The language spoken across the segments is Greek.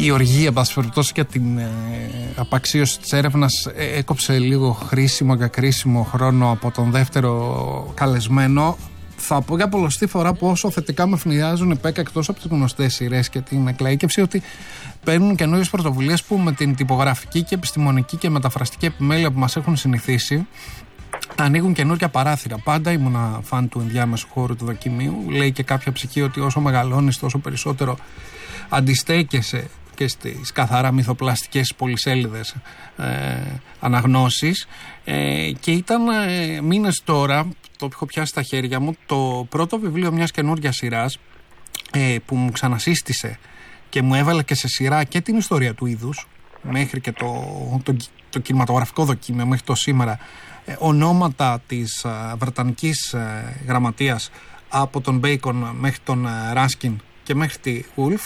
η οργή, εν πάση περιπτώσει, για την απαξίωση της έρευνας έκοψε λίγο χρήσιμο και κρίσιμο χρόνο από τον δεύτερο καλεσμένο. Θα πω για πολλωστή φορά πόσο θετικά με ευνηδιάζουν οι ΠΕΚ, εκτός από τις γνωστές σειρές και την εκλαΐκευση, ότι παίρνουν καινούριες πρωτοβουλίες που με την τυπογραφική και επιστημονική και μεταφραστική επιμέλεια που μας έχουν συνηθίσει ανοίγουν καινούργια παράθυρα. Πάντα ήμουνα φαν του ενδιάμεσου χώρου του δοκιμίου. Λέει και κάποια ψυχή ότι όσο μεγαλώνεις, τόσο περισσότερο αντιστέκεσαι και στις καθαρά μυθοπλαστικές πολυσέλιδες αναγνώσεις. Και ήταν μήνες τώρα, το έχω πιάσει στα χέρια μου, το πρώτο βιβλίο μιας καινούργιας σειράς που μου ξανασύστησε και μου έβαλε και σε σειρά και την ιστορία του είδους μέχρι και το κινηματογραφικό δοκίμιο μέχρι το σήμερα, ονόματα της βρετανικής γραμματείας από τον Μπέικον μέχρι τον Ράσκιν και μέχρι τη Γουλφ,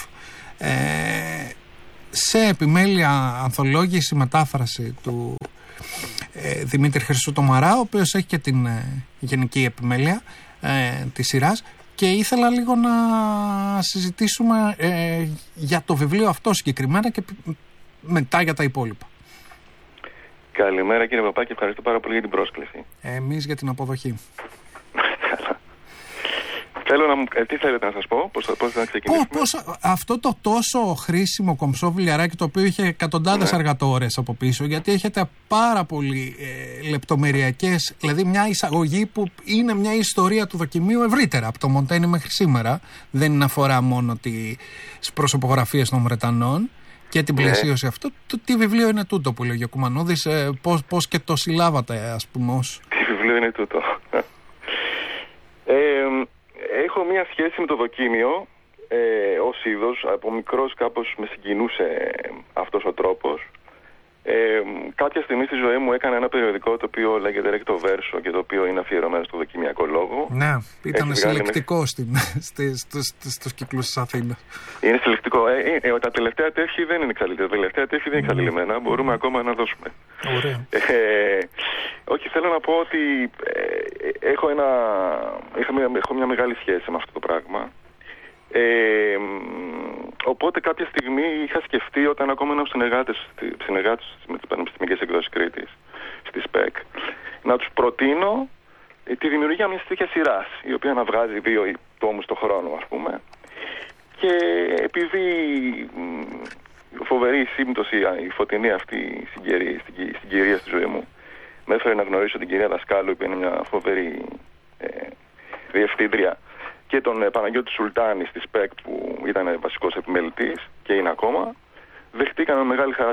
σε επιμέλεια ανθολόγηση μετάφραση του Δημήτρη Χρυσοτομαρά, ο οποίος έχει και την γενική επιμέλεια της σειράς, και ήθελα λίγο να συζητήσουμε για το βιβλίο αυτό συγκεκριμένα και μετά για τα υπόλοιπα. Καλημέρα κύριε Παπάκη, ευχαριστώ πάρα πολύ για την πρόσκληση. Εμείς για την αποδοχή. Θέλω να μου... τι θέλετε να σας πω, πώς θα ξεκινήσουμε? Αυτό το τόσο χρήσιμο κομψό βιβλιαράκι, το οποίο είχε εκατοντάδες αργατόρες από πίσω, γιατί έχετε πάρα πολύ λεπτομεριακές, δηλαδή μια εισαγωγή που είναι μια ιστορία του δοκιμίου ευρύτερα, από το Μοντένι μέχρι σήμερα. Δεν αφορά μόνο τις προσωπογραφίες των Βρετανών και την πλαισίωση αυτού. Τι βιβλίο είναι τούτο που λέγει ο Κουμανούδης, πώς και το συλλάβατε, ας πούμε, ως... Τι βιβλίο είναι τούτο? Έχω μια σχέση με το δοκίμιο ως είδος. Από μικρός κάπως με συγκινούσε αυτός ο τρόπος. Κάποια στιγμή στη ζωή μου έκανα ένα περιοδικό το οποίο λέγεται Ρέκτο Βέρσο και το οποίο είναι αφιερωμένο στο δοκιμιακό λόγο. Ναι, ήταν συλλεκτικό στους κύκλους της Αθήνας. Είναι συλλεκτικό. Τα τελευταία τεύχη δεν είναι εξαλειττικά. Τα τελευταία τεύχη δεν είναι εξαλειμμένα. Μπορούμε ακόμα να δώσουμε. Ωραία. Όχι, θέλω να πω ότι έχω μια μεγάλη σχέση με αυτό το πράγμα. Οπότε κάποια στιγμή είχα σκεφτεί, όταν ακόμα ήμουν συνεργάτες με τις Πανεπιστημιακές Εκδόσεις Κρήτης, στη ΣΠΕΚ, να τους προτείνω τη δημιουργία μιας τέτοιας σειράς, η οποία να βγάζει 2 τόμους το χρόνο, ας πούμε. Και επειδή φοβερή σύμπτωση, η φωτεινή αυτή συγκυρία στη ζωή μου με έφερε να γνωρίσω την κυρία Δασκάλου, που είναι μια φοβερή διευθύντρια, και τον Παναγιώτη Σουλτάνη στη ΣΠΕΚ, που ήταν βασικός επιμελητής και είναι ακόμα, δεχτήκαμε με μεγάλη χαρά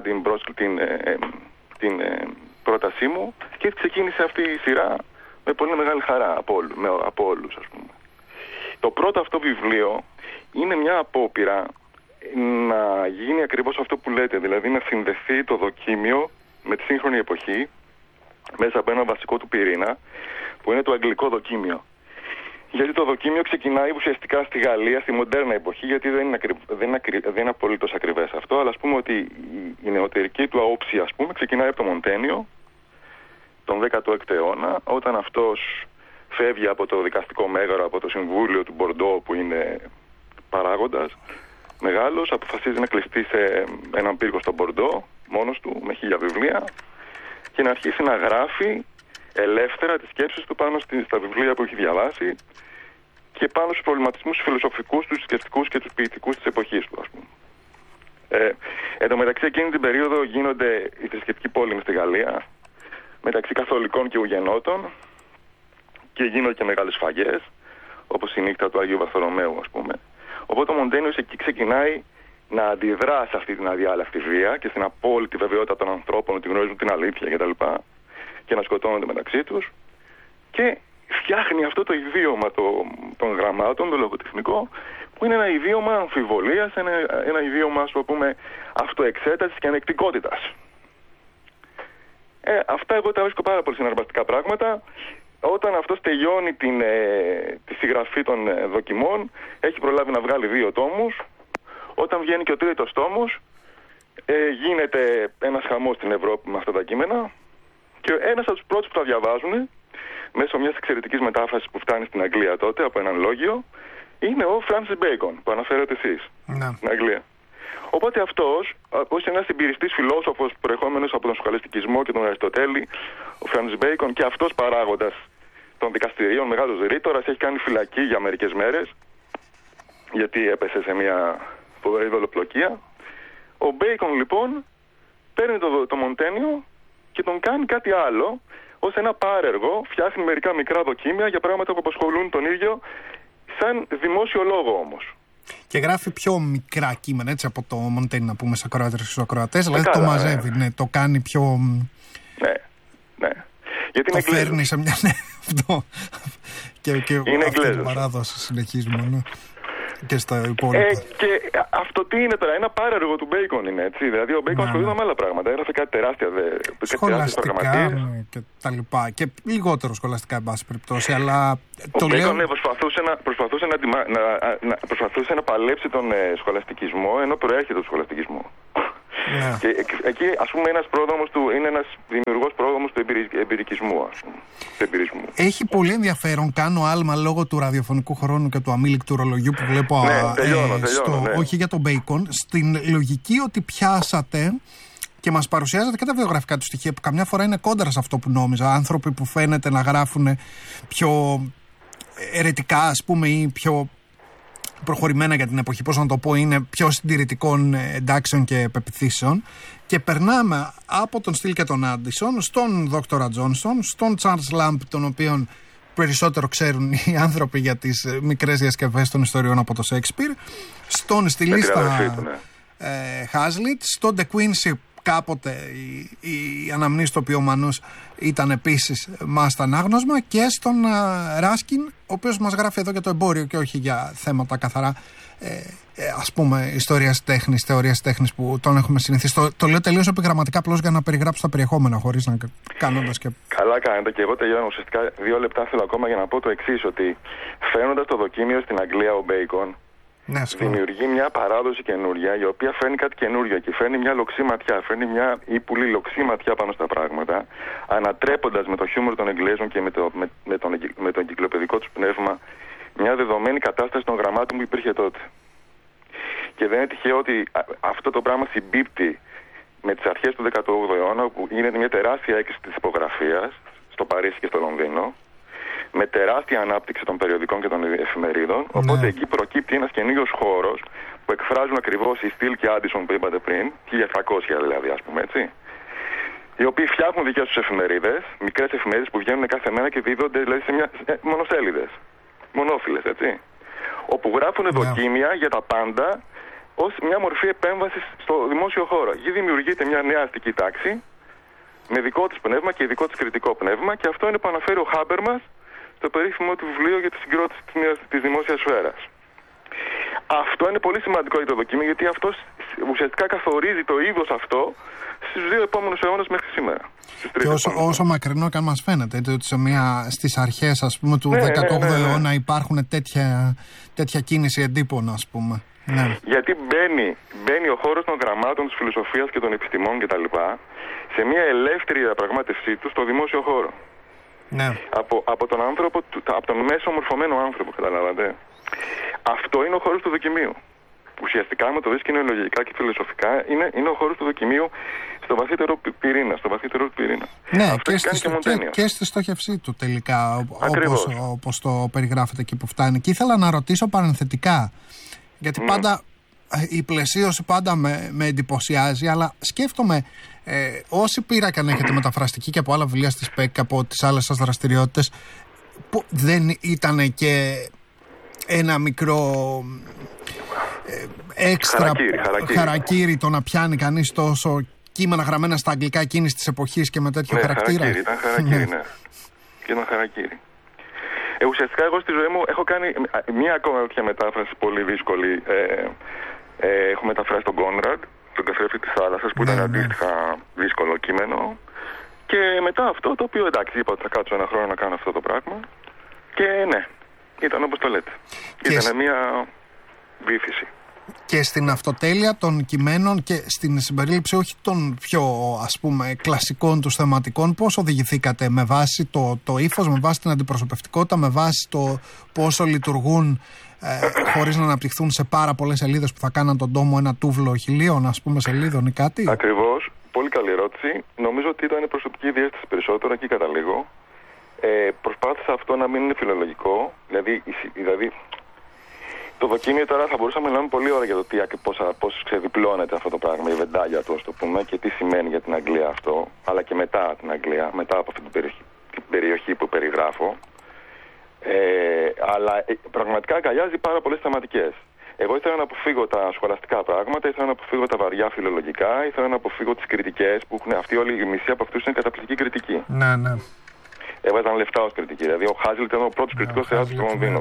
την πρότασή μου και ξεκίνησε αυτή η σειρά με πολύ μεγάλη χαρά από όλους, ας πούμε. Το πρώτο αυτό βιβλίο είναι μια απόπειρα να γίνει ακριβώς αυτό που λέτε, δηλαδή να συνδεθεί το δοκίμιο με τη σύγχρονη εποχή μέσα από ένα βασικό του πυρήνα, που είναι το αγγλικό δοκίμιο. Γιατί το δοκίμιο ξεκινάει ουσιαστικά στη Γαλλία, στη μοντέρνα εποχή, γιατί δεν είναι απολύτως ακριβές αυτό, αλλά ας πούμε ότι η νεωτερική του αόψη, ας πούμε, ξεκινάει από το Μοντένιο, τον 16ο αιώνα, όταν αυτός φεύγει από το δικαστικό μέγαρο, από το Συμβούλιο του Μπορντό, που είναι παράγοντας μεγάλος, αποφασίζει να κλειστεί σε έναν πύργο στο Μπορντό, μόνος του, με 1000 βιβλία, και να αρχίσει να γράφει ελεύθερα τις σκέψεις του πάνω στα βιβλία που έχει διαβάσει και πάνω στους προβληματισμούς φιλοσοφικούς, τους θρησκευτικούς και τους ποιητικούς της εποχής του, ας πούμε. Εν τω μεταξύ, εκείνη την περίοδο γίνονται οι θρησκευτικοί πόλεμοι στη Γαλλία μεταξύ καθολικών και ουγενότων και γίνονται και μεγάλες σφαγές, όπως η νύχτα του Αγίου Βαρθολομαίου, ας πούμε. Οπότε ο Μοντένιος εκεί ξεκινάει να αντιδρά σε αυτή την αδιάλακτη βία και στην απόλυτη βεβαιότητα των ανθρώπων ότι γνωρίζουν την αλήθεια κτλ. Και να σκοτώνονται μεταξύ τους, και φτιάχνει αυτό το ιδίωμα των γραμμάτων, το λογοτεχνικό, που είναι ένα ιδίωμα αμφιβολίας, ένα ιδίωμα, ας το πούμε, αυτοεξέτασης και ανεκτικότητας. Αυτά εγώ τα βρίσκω πάρα πολύ συναρπαστικά πράγματα. Όταν αυτός τελειώνει τη συγγραφή των δοκιμών, έχει προλάβει να βγάλει 2 τόμους. Όταν βγαίνει και ο 3ος τόμος, γίνεται ένας χαμός στην Ευρώπη με αυτά τα κείμενα. Και ένας από τους πρώτους που τα διαβάζουν, μέσω μιας εξαιρετικής μετάφρασης που φτάνει στην Αγγλία τότε, από έναν λόγιο, είναι ο Φράνσις Μπέικον, που αναφέρετε εσείς, στην Αγγλία. Οπότε αυτός, ως ένας εμπειριστής φιλόσοφος προερχόμενος από τον σχολαστικισμό και τον Αριστοτέλη, ο Φρανς Μπέικον, και αυτός παράγοντας των δικαστηρίων, μεγάλος ρήτορας, έχει κάνει φυλακή για μερικές μέρες, γιατί έπεσε σε μια φοβερή δολοπλοκία. Ο Μπέικον λοιπόν παίρνει το Μοντένιο και τον κάνει κάτι άλλο, ως ένα πάρεργο, φτιάχνει μερικά μικρά δοκίμια για πράγματα που απασχολούν τον ίδιο, σαν δημόσιο λόγο όμως. Και γράφει πιο μικρά κείμενα, έτσι, από το Μοντένιο, να πούμε, σε ακροατές και στους ακροατές, δηλαδή το μαζεύει, ναι, το κάνει πιο... Ναι. Γιατί το φέρνει σε μια... αυτό. Και είναι αυτή την παράδοση συνεχίζουμε, ναι. Και στα υπόλοιπα. Και αυτό τι είναι τώρα, ένα πάρεργο του Μπέικον είναι, έτσι. Δηλαδή ο Μπέικον ασχολείται με άλλα πράγματα. Έγραφε κάτι τεράστια. Σχολαστικά και τα λοιπά. Και λιγότερο σχολαστικά, εν πάση περιπτώσει. Αλλά ο Μπέικον προσπαθούσε να παλέψει τον σχολαστικισμό, ενώ προέρχεται του σχολαστικισμού. Yeah. Και εκεί, ας πούμε, ένας πρόδρομος του είναι ένας δημιουργός πρόδρομος του εμπειρικισμού, ας πούμε, του εμπειρισμού. Έχει πολύ ενδιαφέρον, κάνω άλμα λόγω του ραδιοφωνικού χρόνου και του αμήλικτου ρολογιού που βλέπω. Τελειώνω, όχι για τον Μπέικον, στην λογική ότι πιάσατε και μας παρουσιάζετε και τα βιογραφικά του στοιχεία που καμιά φορά είναι κόντρα σε αυτό που νόμιζα. Άνθρωποι που φαίνεται να γράφουν πιο αιρετικά, ας πούμε, ή πιο προχωρημένα για την εποχή, πώς να το πω, είναι πιο συντηρητικών εντάξεων και πεποιθήσεων, και περνάμε από τον Στυλ και τον Άντισον στον Δόκτορα Τζόνσον, στον Τσάρλς Λάμπ, τον οποίον περισσότερο ξέρουν οι άνθρωποι για τις μικρές διασκευές των ιστοριών από το Σέξπιρ, στον στιλίστα Χάζλιτ, στον De Quincey. Κάποτε η αναμνήση του ποιομανούς ήταν επίσης μάστα ανάγνωσμα, και στον Ράσκιν, ο οποίος μας γράφει εδώ για το εμπόριο και όχι για θέματα καθαρά ας πούμε ιστορίας τέχνης, θεωρίας τέχνης που τον έχουμε συνηθίσει. Το λέω τελείως επιγραμματικά, απλώς για να περιγράψω τα περιεχόμενα, χωρίς να κάνοντας και... Καλά κάνετε, και εγώ τελειώνω. Ουσιαστικά 2 λεπτά θέλω ακόμα για να πω το εξής, ότι φέρνοντας το δοκίμιο στην Αγγλία ο Μπέικον, δημιουργεί μια παράδοση καινούρια, η οποία φέρνει κάτι καινούριο και φέρνει μια λοξή ματιά, φέρνει μια ύπουλη λοξή ματιά πάνω στα πράγματα, ανατρέποντας με το χιούμορ των Εγγλέζων και με το εγκυκλοπαιδικό τους πνεύμα μια δεδομένη κατάσταση των γραμμάτων που υπήρχε τότε. Και δεν είναι τυχαίο ότι αυτό το πράγμα συμπίπτει με τις αρχές του 18ου αιώνα, όπου γίνεται μια τεράστια έκρηξη της τυπογραφίας στο Παρίσι και στο Λονδίνο, με τεράστια ανάπτυξη των περιοδικών και των εφημερίδων. Οπότε εκεί προκύπτει ένας καινούργιος χώρος που εκφράζουν ακριβώς οι Στυλ και Άντισον που είπατε πριν, 1700 δηλαδή, ας πούμε, έτσι. Οι οποίοι φτιάχνουν δικές τους εφημερίδες, μικρές εφημερίδες που βγαίνουν κάθε μέρα και δίδονται δηλαδή σε μονοσέλιδες, μονόφυλλες, έτσι. Όπου γράφουν δοκίμια για τα πάντα ως μια μορφή επέμβασης στο δημόσιο χώρο. Εκεί δημιουργείται μια νέα αστική τάξη με δικό της πνεύμα και δικό της κριτικό πνεύμα, και αυτό είναι που αναφέρει ο Χάμπερμας στο περίφημο του βιβλίο για τη συγκρότηση της δημόσιας σφαίρας. Αυτό είναι πολύ σημαντικό για το δοκίμιο, γιατί αυτό ουσιαστικά καθορίζει το είδος αυτό στους 2 επόμενους αιώνες μέχρι σήμερα. Και όσο μακρινό και αν μας φαίνεται, ότι στις αρχές, ας πούμε, του 18ου αιώνα υπάρχουν τέτοια κίνηση εντύπων, ας πούμε. Ναι. Γιατί μπαίνει ο χώρος των γραμμάτων, της φιλοσοφίας και των επιστημών κτλ. Σε μια ελεύθερη διαπραγμάτευσή του στο δημόσιο χώρο. Ναι. Από τον άνθρωπο, από τον μέσο μορφωμένο άνθρωπο, καταλάβατε. Αυτό είναι ο χώρος του δοκιμίου. Ουσιαστικά, με το δεις κοινωνιολογικά και φιλοσοφικά, είναι ο χώρος του δοκιμίου στο βαθύτερο πυρήνα. Ναι, αυτό και στη στόχευσή του τελικά, όπως το περιγράφεται εκεί που φτάνει. Και ήθελα να ρωτήσω παρενθετικά, γιατί πάντα η πλαισίωση πάντα με εντυπωσιάζει, αλλά σκέφτομαι, όσοι πήρα και αν έχετε μεταφραστική και από άλλα βιβλία στη ΣΠΕΚ, από τις άλλες σας δραστηριότητες, δεν ήταν και ένα μικρό έξτρα χαρακτήρι το να πιάνει κανείς τόσο κείμενα γραμμένα στα αγγλικά εκείνης της εποχής και με τέτοιο χαρακτήρα? Ήταν χαρακτήρι, ναι. Ήταν χαρακτήρι. Ουσιαστικά εγώ στη ζωή μου έχω κάνει μία ακόμα τέτοια μετάφραση πολύ δύσκολη. Έχω μεταφράσει τον Κόνραντ, τον καθρέφτη της θάλασσας, που ήταν αντίστοιχα δύσκολο κείμενο. Και μετά αυτό, το οποίο εντάξει, είπα ότι θα κάτσω 1 χρόνο να κάνω αυτό το πράγμα. Και ναι, ήταν όπως το λέτε. Ήταν μια βύθιση. Και στην αυτοτέλεια των κειμένων και στην συμπερίληψη όχι των πιο, ας πούμε, κλασικών τους θεματικών, πώς οδηγηθήκατε? Με βάση το ύφος, με βάση την αντιπροσωπευτικότητα, με βάση το πόσο λειτουργούν χωρίς να αναπτυχθούν σε πάρα πολλές σελίδες που θα κάναν τον τόμο ένα τούβλο χιλίων, ας πούμε, σελίδων ή κάτι? Ακριβώς. Πολύ καλή ερώτηση. Νομίζω ότι ήταν προσωπική διέστηση περισσότερο, εκεί καταλήγω. Προσπάθησα αυτό να μην είναι φιλολογικό. Δηλαδή το δοκίμιο τώρα θα μπορούσαμε να μιλάμε πολύ ώρα για το πώς ξεδιπλώνεται αυτό το πράγμα, η βεντάλια του, ας το πούμε, και τι σημαίνει για την Αγγλία αυτό, αλλά και μετά την Αγγλία, μετά από αυτή την περιοχή που περιγράφω. Αλλά πραγματικά αγκαλιάζει πάρα πολλές θεματικές. Εγώ ήθελα να αποφύγω τα σχολαστικά πράγματα, ήθελα να αποφύγω τα βαριά φιλολογικά, ήθελα να αποφύγω τις κριτικές που έχουν. Αυτοί όλοι οι μισοί από αυτούς είναι καταπληκτική κριτική. Ναι, ναι. Έβαζαν λεφτά ως κριτική. Δηλαδή ο Χάζελ ήταν ο πρώτος κριτικός θεάτρου στο Λονδίνο.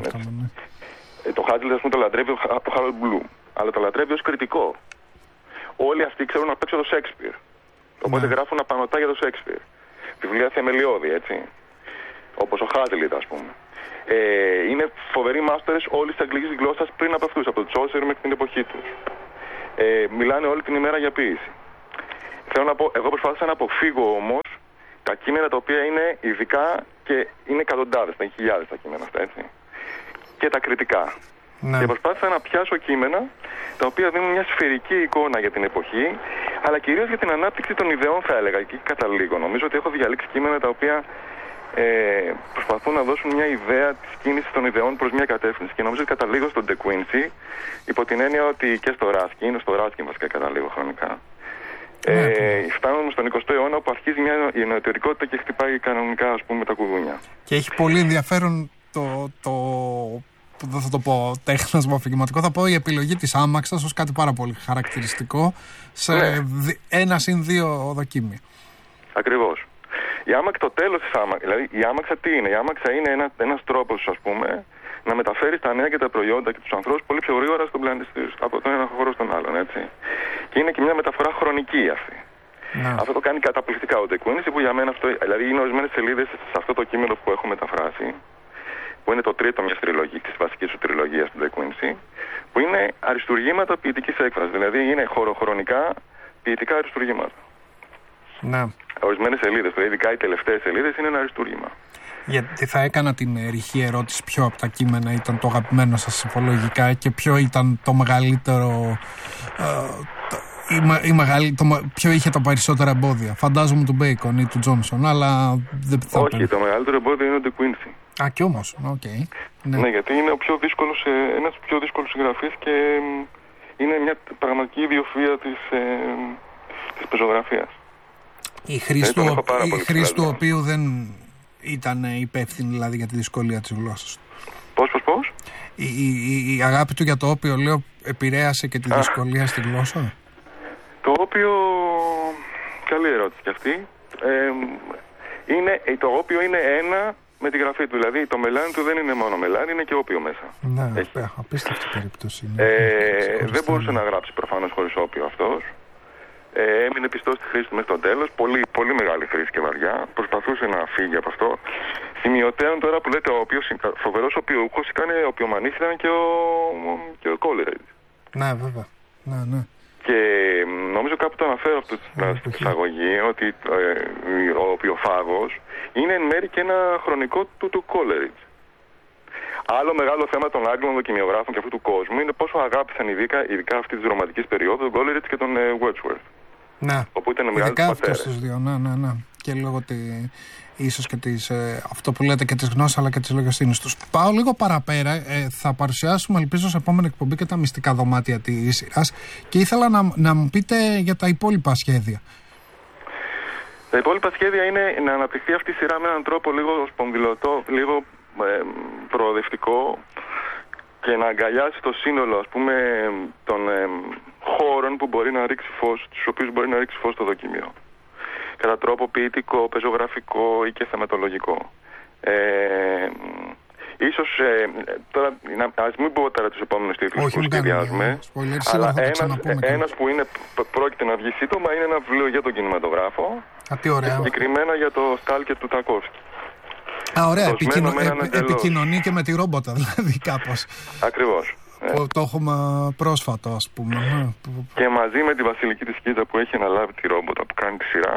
Το Χάζελ, ας πούμε, το λατρεύει ο Χάρολντ Μπλουμ, αλλά το λατρεύει ως κριτικό. Όλοι αυτοί ξέρουν να παίξουν το Σέξπιρ. Οπότε γράφουν απανωτά για το Σέξπιρ. Βιβλία θεμελιώδη, έτσι. Όπως ο Χάζελιτ, ας πούμε. Είναι φοβεροί μάστορες όλης της αγγλικής γλώσσας πριν από αυτούς, από τον Τσόσερ μέχρι την εποχή τους. Μιλάνε όλη την ημέρα για ποίηση. Θέλω να πω, εγώ προσπάθησα να αποφύγω όμως τα κείμενα τα οποία είναι ειδικά και είναι εκατοντάδες, είναι χιλιάδες τα κείμενα αυτά, έτσι. Και τα κριτικά. Ναι. Και προσπάθησα να πιάσω κείμενα τα οποία δίνουν μια σφαιρική εικόνα για την εποχή, αλλά κυρίως για την ανάπτυξη των ιδεών, θα έλεγα. Εκεί καταλήγω. Νομίζω ότι έχω διαλέξει κείμενα τα οποία προσπαθούν να δώσουν μια ιδέα της κίνησης των ιδεών προς μια κατεύθυνση. Και νομίζω ότι καταλήγω στον De Quincey, υπό την έννοια ότι και στο Ράσκιν βασικά καταλήγω χρονικά. Φτάνουμε στον 20ο αιώνα που αρχίζει η νεωτερικότητα και χτυπάει κανονικά, ας πούμε, τα κουδούνια. Και έχει πολύ ενδιαφέρον δεν θα το πω τέχνασμα αφηγηματικό, θα πω η επιλογή της άμαξας ως κάτι πάρα πολύ χαρακτηριστικό σε ένα συν δύο δοκίμια. Ακριβώς. Το τέλος της άμαξας, δηλαδή η άμαξα τι είναι? Η άμαξα είναι ένας τρόπος, ας πούμε, να μεταφέρει τα νέα και τα προϊόντα και τους ανθρώπους πολύ πιο γρήγορα στον πλανήτη από τον ένα χώρο στον άλλον, έτσι. Και είναι και μια μεταφορά χρονική αυτή. Αυτό το κάνει καταπληκτικά ο De Quincey, που για μένα αυτό, δηλαδή είναι ορισμένες σελίδες σε αυτό το κείμενο που έχω μεταφράσει, που είναι το τρίτο μιας τριλογίας, της βασικής του τριλογίας του De Quincey, που είναι αριστουργήματα ποιητικής έκφρασης. Δηλαδή είναι χωροχρονικά ποιητικά αριστουργήματα. Ναι. Ορισμένες σελίδες, ειδικά οι τελευταίες σελίδες, είναι ένα αριστούργημα. Γιατί θα έκανα την ρηχή ερώτηση, ποιο από τα κείμενα ήταν το αγαπημένο σας συμφολογικά και ποιο ήταν το μεγαλύτερο. Ποιο είχε τα περισσότερα εμπόδια? Φαντάζομαι του Μπέικον ή του Τζόνσον, αλλά δεν θα. Όχι, το μεγαλύτερο εμπόδιο είναι ο De Quincey. Α, κι όμως, okay. Ναι, γιατί είναι ένας πιο δύσκολος συγγραφής και είναι μια πραγματική ιδιοφυΐα της πεζογραφίας. Η χρήση του οποίου δεν ήταν υπεύθυνη, δηλαδή, για τη δυσκολία της γλώσσας. Πώς? Η αγάπη του για το όπιο, λέω, επηρέασε και τη δυσκολία στη γλώσσα. Το όπιο, καλή ερώτηση κι αυτή. Το όπιο είναι ένα με τη γραφή του. Δηλαδή το μελάνι του δεν είναι μόνο μελάνι, είναι και όπιο μέσα. Ναι, απίστευτη περίπτωση. Δεν μπορούσε να γράψει προφανώς χωρίς όπιο αυτός. Έμεινε πιστός στη χρήση του μέχρι το τέλος. Πολύ, πολύ μεγάλη χρήση και βαριά. Προσπαθούσε να φύγει από αυτό. Σημειωτέων τώρα που λέτε όπιος, φοβερός οπιούχος οπιομανής ήταν και ο Coleridge. Ναι, βέβαια. Ναι. Και νομίζω κάπου το αναφέρω αυτό στην εισαγωγή, ότι ο οπιοφάγος είναι εν μέρει και ένα χρονικό του Coleridge. Άλλο μεγάλο θέμα των Άγγλων δοκιμιογράφων και αυτού του κόσμου είναι πόσο αγάπησαν ειδικά αυτή τη ρομαντικής περίοδου τον Coleridge και τον Wordsworth. Ναι, όπου ήταν ειδικά αυτούς τους δύο, ναι. Και λόγω ίσως και αυτό που λέτε και της γνώσης αλλά και της λογιστήνης τους. Πάω λίγο παραπέρα, θα παρουσιάσουμε ελπίζω σε επόμενη εκπομπή και τα μυστικά δωμάτια της σειράς και ήθελα να μου πείτε για τα υπόλοιπα σχέδια. Τα υπόλοιπα σχέδια είναι να αναπτυχθεί αυτή η σειρά με έναν τρόπο λίγο σπονδυλωτό, λίγο προοδευτικό και να αγκαλιάσει το σύνολο, ας πούμε, των χώρων που μπορεί να ρίξει φως, στους οποίους μπορεί να ρίξει φως το δοκίμιο. Κατά τρόπο ποιητικό, πεζογραφικό ή και θεματολογικό. Ίσως τώρα, ας μην πω τώρα τους επόμενους τίτλους που σχεδιάζουμε, αλλά ένας που πρόκειται να βγει σύντομα είναι ένα βιβλίο για τον κινηματογράφο. Τι ωραία. Συγκεκριμένα για το Στάλκερ του Τακόφσκι. Ωραία, επικοινωνεί και με τη ρόμποτα, δηλαδή, κάπως. Ακριβώς. Το έχουμε πρόσφατο, ας πούμε. Και μαζί με τη Βασιλική της Κίτζα που έχει αναλάβει τη ρόμποτα που κάνει τη σειρά,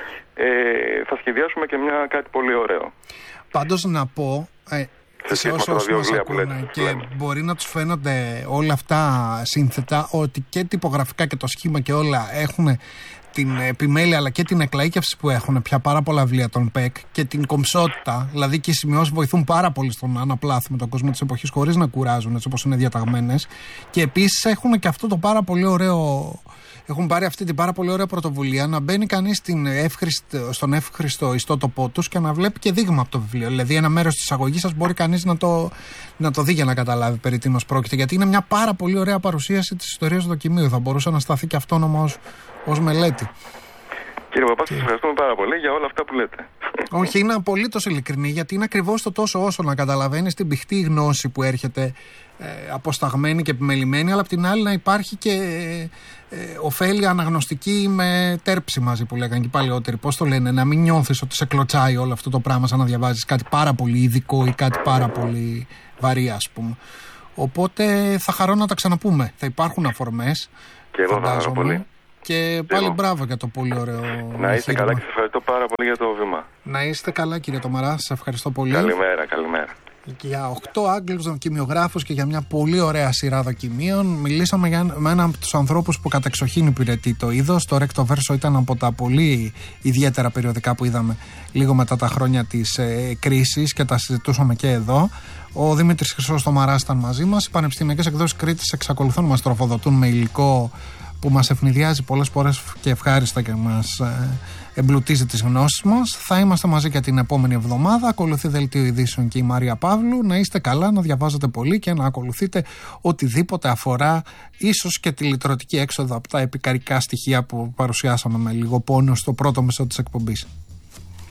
θα σχεδιάσουμε και κάτι πολύ ωραίο. Πάντως να πω, σε όσους μας ακούνε και μπορεί να τους φαίνονται όλα αυτά σύνθετα, ότι και τυπογραφικά και το σχήμα και όλα έχουν την επιμέλεια αλλά και την εκλαΐκευση που έχουν πια πάρα πολλά βιβλία των ΠΕΚ και την κομψότητα, δηλαδή και οι σημειώσεις βοηθούν πάρα πολύ στο να αναπλάθουμε τον κόσμο της εποχής χωρίς να κουράζουν, έτσι όπως είναι διαταγμένες. Και επίσης έχουν και αυτό το πάρα πολύ ωραίο. Έχουν πάρει αυτή την πάρα πολύ ωραία πρωτοβουλία να μπαίνει κανείς στον εύχριστο ιστότοπό τους και να βλέπει και δείγμα από το βιβλίο. Δηλαδή, ένα μέρος της εισαγωγής σας μπορεί κανείς να το δει για να καταλάβει περί τίνος πρόκειται. Γιατί είναι μια πάρα πολύ ωραία παρουσίαση της ιστορίας του δοκιμίου. Θα μπορούσε να σταθεί και αυτόνομα ως μελέτη. Κύριε Παπά, σας ευχαριστούμε πάρα πολύ για όλα αυτά που λέτε. Όχι, είναι απολύτως ειλικρινή, γιατί είναι ακριβώς το τόσο όσο να καταλαβαίνεις την πηχτή γνώση που έρχεται αποσταγμένη και επιμελημένη, αλλά απ' την άλλη να υπάρχει και ωφέλεια αναγνωστική με τέρψη μαζί που λέγανε και οι παλαιότεροι. Πώς το λένε, να μην νιώθεις ότι σε κλωτσάει όλο αυτό το πράγμα σαν να διαβάζεις κάτι πάρα πολύ ειδικό ή κάτι πάρα πολύ βαρύ, ας πούμε. Οπότε θα χαρώ να τα ξαναπούμε. Θα υπάρχουν αφορμές. Και εγώ θα χαρώ πολύ. Και πάλι μπράβο για το πολύ ωραίο. Να είστε καλά και σας ευχαριστώ πάρα πολύ για το βήμα. Να είστε καλά, κύριε Τομαρά, σας ευχαριστώ πολύ. Καλημέρα. Για 8 Άγγλους δοκιμιογράφους και για μια πολύ ωραία σειρά δοκιμίων. Μιλήσαμε με έναν από τους ανθρώπους που κατεξοχήν υπηρετεί το είδος. Το Recto Verso ήταν από τα πολύ ιδιαίτερα περιοδικά που είδαμε λίγο μετά τα χρόνια της κρίσης και τα συζητούσαμε και εδώ. Ο Δημήτρης Χρυσός-Τομαράς ήταν μαζί μας. Οι πανεπιστημιακές εκδόσεις Κρήτης εξακολουθούν να μας τροφοδοτούν με υλικό που μας ευνηδιάζει πολλές φορές και ευχάριστα και μας εμπλουτίζει τις γνώσεις μας. Θα είμαστε μαζί και την επόμενη εβδομάδα. Ακολουθεί δελτίο ειδήσεων και η Μαρία Παύλου. Να είστε καλά, να διαβάζετε πολύ και να ακολουθείτε οτιδήποτε αφορά ίσως και τη λυτρωτική έξοδο από τα επικαρικά στοιχεία που παρουσιάσαμε με λίγο πόνο στο πρώτο μισό της εκπομπής.